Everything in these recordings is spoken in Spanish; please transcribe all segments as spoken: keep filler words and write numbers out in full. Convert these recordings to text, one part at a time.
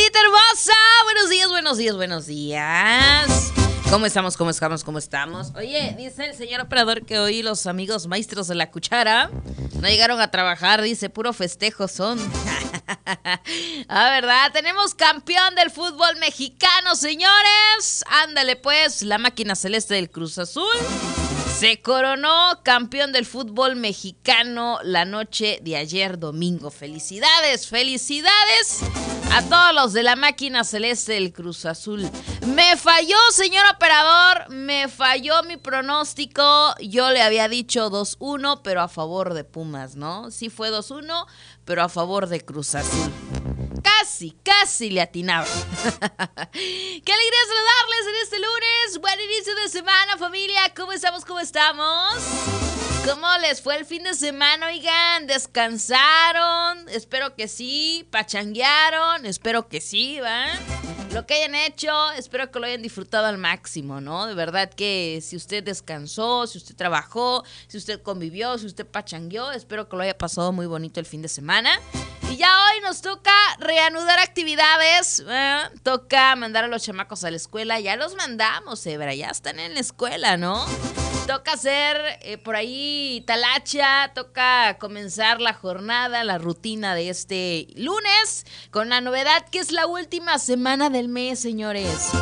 Mamita hermosa, buenos días, buenos días, buenos días. ¿Cómo estamos, cómo estamos, cómo estamos? Oye, dice el señor operador que hoy los amigos maestros de la cuchara no llegaron a trabajar, dice, puro festejo son. Ah, ¿verdad? Tenemos campeón del fútbol mexicano, señores. Ándale pues, la máquina celeste del Cruz Azul se coronó campeón del fútbol mexicano la noche de ayer domingo. Felicidades, felicidades a todos los de la máquina celeste del Cruz Azul. Me falló, señor operador, me falló mi pronóstico. Yo le había dicho dos uno, pero a favor de Pumas, ¿no? Sí fue dos uno, pero a favor de Cruz Azul. Casi, casi le atinaba. Qué alegría saludarles en este lunes. Buen inicio de semana, familia. ¿Cómo estamos? ¿Cómo estamos? ¿Cómo les fue el fin de semana? Oigan, ¿descansaron? Espero que sí. ¿Pachanguearon? Espero que sí, ¿va? Lo que hayan hecho, espero que lo hayan disfrutado al máximo, ¿no? De verdad que si usted descansó, si usted trabajó, si usted convivió, si usted pachangueó, espero que lo haya pasado muy bonito el fin de semana. Y ya hoy nos toca reanudar actividades, ¿eh? Toca mandar a los chamacos a la escuela. Ya los mandamos, Ebra, ya están en la escuela, ¿no? Toca hacer eh, por ahí talacha, toca comenzar la jornada, la rutina de este lunes, con la novedad que es la última semana del mes, señores.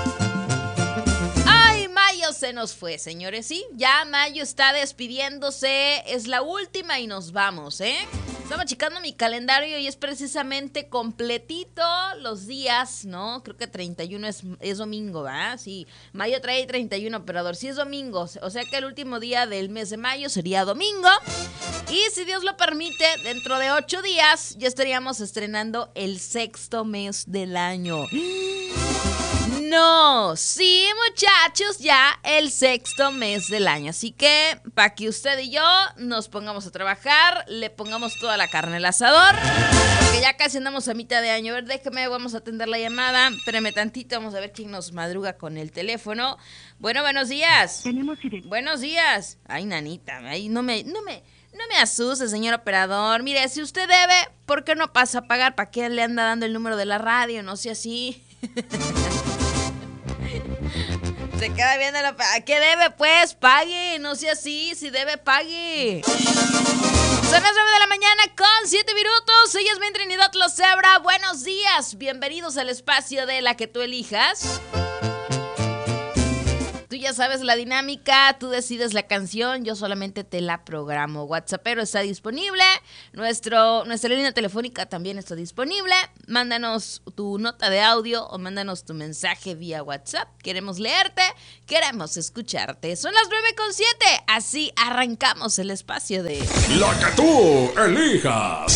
¡Ay, mayo se nos fue, señores! Sí, ya mayo está despidiéndose, es la última y nos vamos, ¿eh? Estaba checando mi calendario y es precisamente completito los días, ¿no? Creo que treinta y uno es, es domingo, ¿verdad? Sí, mayo trae treinta y uno, operador. Sí es domingo, o sea que el último día del mes de mayo sería domingo. Y si Dios lo permite, dentro de ocho días ya estaríamos estrenando el sexto mes del año. No, sí, muchachos, ya el sexto mes del año. Así que, para que usted y yo nos pongamos a trabajar, le pongamos toda la carne al asador, porque ya casi andamos a mitad de año. A ver, déjeme, vamos a atender la llamada. Espérame tantito, vamos a ver quién nos madruga con el teléfono. Bueno, buenos días. Tenemos idea. Buenos días. Ay, nanita, ay, no me, no me, no me asuste, señor operador. Mire, si usted debe, ¿por qué no pasa a pagar? ¿Para qué le anda dando el número de la radio? No sea así. Se queda viendo la... ¿Qué debe? Pues pague, no sea así, si debe pague. Son las nueve de la mañana con siete minutos. Ella es mi Trinidad Los Zebra. Buenos días, bienvenidos al espacio de La que tú elijas. Tú ya sabes la dinámica, tú decides la canción, yo solamente te la programo. WhatsAppero está disponible, nuestro, nuestra línea telefónica también está disponible. Mándanos tu nota de audio o mándanos tu mensaje vía WhatsApp. Queremos leerte, queremos escucharte. Son las nueve con siete, así arrancamos el espacio de La que tú elijas.